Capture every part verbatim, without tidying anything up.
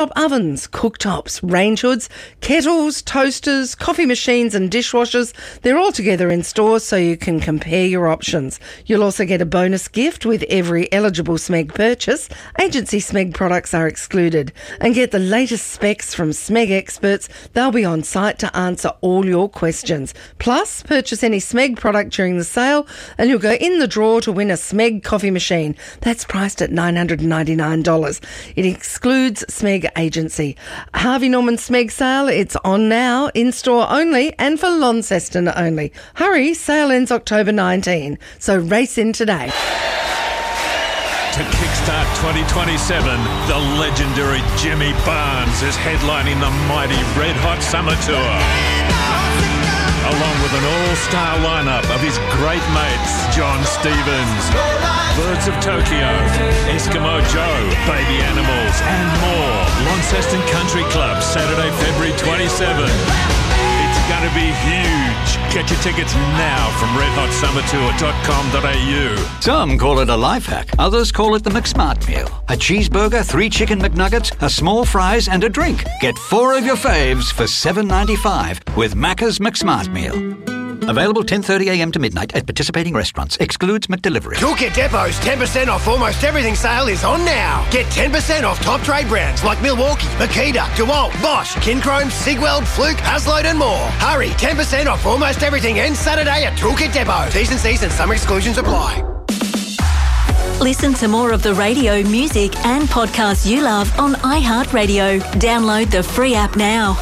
Ovens, cooktops, range hoods, kettles, toasters, coffee machines and dishwashers. They're all together in stores so you can compare your options. You'll also get a bonus gift with every eligible Smeg purchase. Agency Smeg products are excluded. And get the latest specs from Smeg experts. They'll be on site to answer all your questions. Plus, purchase any Smeg product during the sale and you'll go in the draw to win a Smeg coffee machine. That's priced at nine hundred ninety-nine dollars. It excludes Smeg Agency. Harvey Norman Smeg sale, it's on now, in-store only and for Launceston only. Hurry, sale ends October nineteenth, so race in today. To kickstart twenty twenty-seven, the legendary Jimmy Barnes is headlining the mighty Red Hot Summer Tour. Along with an all-star lineup of his great mates, John Stevens, Birds of Tokyo, Eskimo Joe, Baby Animals and more. Launceston Country Club, Saturday, February twenty-seventh. It's going to be huge. Get your tickets now from red hot summer tour dot com dot a u. Some call it a life hack. Others call it the McSmart meal. A cheeseburger, three chicken McNuggets, a small fries and a drink. Get four of your faves for seven dollars ninety-five with Macca's McSmart meal. Available ten thirty a m to midnight at participating restaurants. Excludes McDelivery. Toolkit Depot's ten percent off almost everything sale is on now. Get ten percent off top trade brands like Milwaukee, Makita, DeWalt, Bosch, Kinchrome, Sigweld, Fluke, Hasload and more. Hurry, ten percent off almost everything ends Saturday at Toolkit Depot. T's and C's and some exclusions apply. Listen to more of the radio, music and podcasts you love on iHeartRadio. Download the free app now.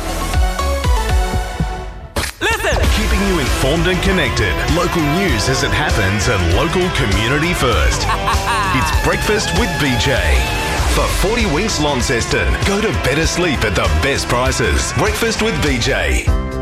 Keeping you informed and connected. Local news as it happens and local community first. It's Breakfast with B J. For forty Winks Launceston, go to better sleep at the best prices. Breakfast with B J.